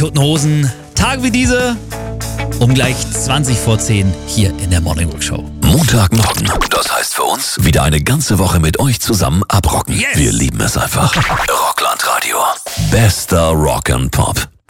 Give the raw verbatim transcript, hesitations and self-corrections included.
Toten Hosen. Tage wie diese, um gleich zwanzig vor zehn hier in der Morning Rock Show. Montagmorgen, das heißt für uns, wieder eine ganze Woche mit euch zusammen abrocken. Yes. Wir lieben es einfach. Rockland Radio. Bester Rock and Pop.